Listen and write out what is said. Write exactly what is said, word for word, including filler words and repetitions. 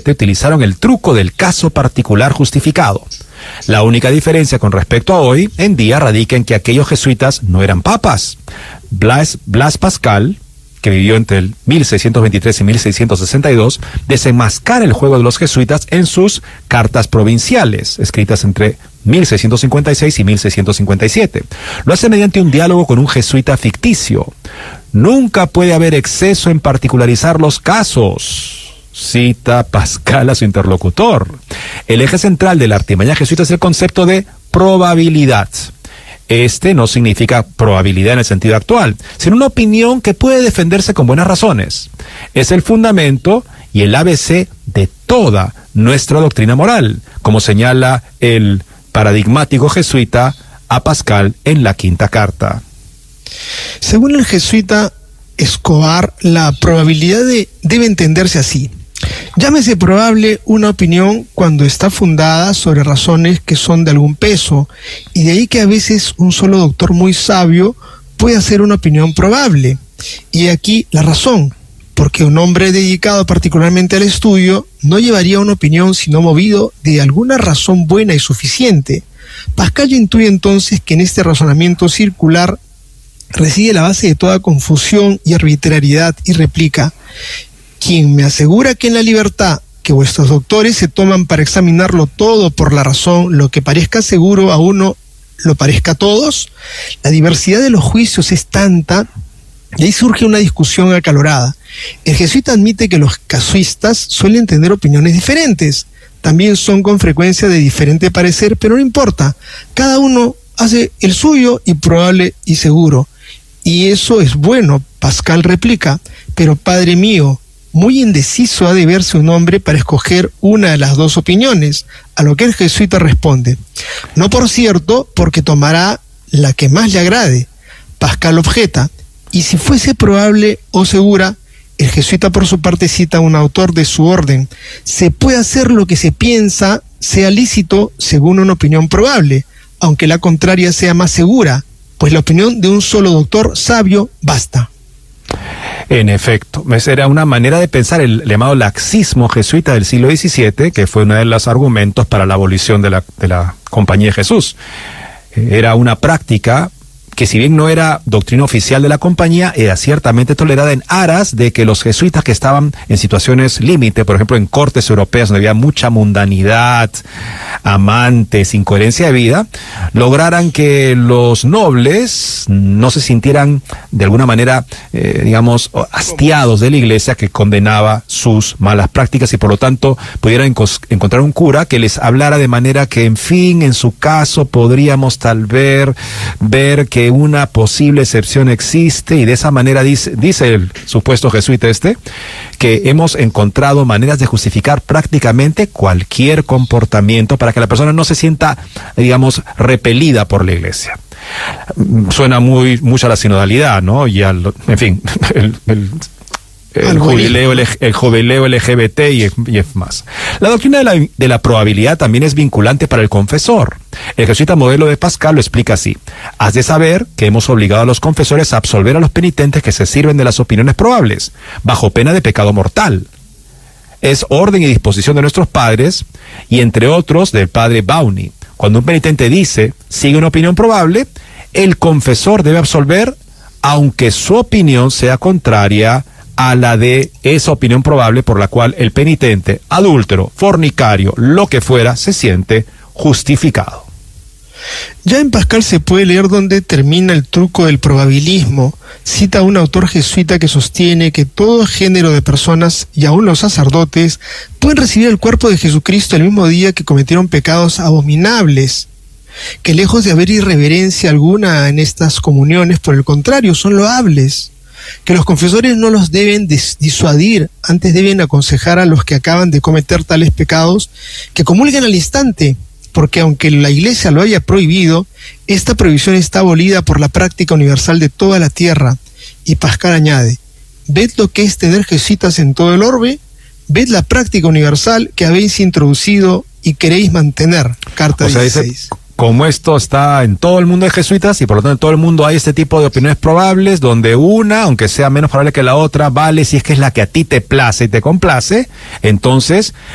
siete utilizaron el truco del caso particular justificado. La única diferencia con respecto a hoy en día radica en que aquellos jesuitas no eran papas. Blas, Blas Pascal, que vivió entre el mil seiscientos veintitrés y mil seiscientos sesenta y dos, desenmascara el juego de los jesuitas en sus cartas provinciales, escritas entre mil seiscientos cincuenta y seis y mil seiscientos cincuenta y siete. Lo hace mediante un diálogo con un jesuita ficticio. Nunca puede haber exceso en particularizar los casos, cita Pascal a su interlocutor. El eje central de la artimaña jesuita es el concepto de probabilidad. Este no significa probabilidad en el sentido actual, sino una opinión que puede defenderse con buenas razones. Es el fundamento y el A B C de toda nuestra doctrina moral, como señala el paradigmático jesuita a Pascal en la quinta carta. Según el jesuita Escobar, la probabilidad de, debe entenderse así. Llámese probable una opinión cuando está fundada sobre razones que son de algún peso, y de ahí que a veces un solo doctor muy sabio puede hacer una opinión probable. Y aquí la razón, porque un hombre dedicado particularmente al estudio no llevaría una opinión sino movido de alguna razón buena y suficiente. Pascal intuye entonces que en este razonamiento circular reside la base de toda confusión y arbitrariedad, y replica: quien me asegura que en la libertad que vuestros doctores se toman para examinarlo todo por la razón, lo que parezca seguro a uno lo parezca a todos, la diversidad de los juicios es tanta, y ahí surge una discusión acalorada. El jesuita admite que los casuistas suelen tener opiniones diferentes, también son con frecuencia de diferente parecer, pero no importa, cada uno hace el suyo y probable y seguro, y eso es bueno. Pascal replica: pero padre mío, muy indeciso ha de verse un hombre para escoger una de las dos opiniones, a lo que el jesuita responde: no, por cierto, porque tomará la que más le agrade. Pascal objeta: y si fuese probable o segura. El jesuita por su parte cita a un autor de su orden: se puede hacer lo que se piensa sea lícito según una opinión probable, aunque la contraria sea más segura, pues la opinión de un solo doctor sabio basta. En efecto, esa era una manera de pensar, el llamado laxismo jesuita del siglo diecisiete, que fue uno de los argumentos para la abolición de la, de la Compañía de Jesús. Era una práctica que, si bien no era doctrina oficial de la compañía, era ciertamente tolerada en aras de que los jesuitas que estaban en situaciones límite, por ejemplo en cortes europeas donde había mucha mundanidad, amantes, incoherencia de vida, lograran que los nobles no se sintieran de alguna manera, eh, digamos, hastiados de la iglesia que condenaba sus malas prácticas, y por lo tanto pudieran encontrar un cura que les hablara de manera que, en fin, en su caso podríamos tal vez ver que una posible excepción existe, y de esa manera dice, dice el supuesto jesuita este, que hemos encontrado maneras de justificar prácticamente cualquier comportamiento para que la persona no se sienta, digamos, repelida por la iglesia. Suena muy mucho a la sinodalidad, ¿no? Y al, en fin, el, el El jubileo, el, el jubileo L G B T y, y más. La doctrina de la, de la probabilidad también es vinculante para el confesor. El jesuita modelo de Pascal lo explica así: has de saber que hemos obligado a los confesores a absolver a los penitentes que se sirven de las opiniones probables, bajo pena de pecado mortal. Es orden y disposición de nuestros padres, y entre otros del padre Bowney. Cuando un penitente dice, sigue una opinión probable, el confesor debe absolver, aunque su opinión sea contraria a la de esa opinión probable por la cual el penitente, adúltero, fornicario, lo que fuera, se siente justificado. Ya en Pascal se puede leer dónde termina el truco del probabilismo. Cita a un autor jesuita que sostiene que todo género de personas, y aún los sacerdotes, pueden recibir el cuerpo de Jesucristo el mismo día que cometieron pecados abominables, que lejos de haber irreverencia alguna en estas comuniones, por el contrario, son loables, que los confesores no los deben disuadir, antes deben aconsejar a los que acaban de cometer tales pecados que comulguen al instante, porque aunque la Iglesia lo haya prohibido, esta prohibición está abolida por la práctica universal de toda la tierra. Y Pascal añade: ved lo que es tener jesuitas en todo el orbe, ved la práctica universal que habéis introducido y queréis mantener. Carta o sea, dieciséis. Dice, como esto está en todo el mundo de jesuitas, y por lo tanto en todo el mundo hay este tipo de opiniones probables, donde una, aunque sea menos probable que la otra, vale si es que es la que a ti te place y te complace, entonces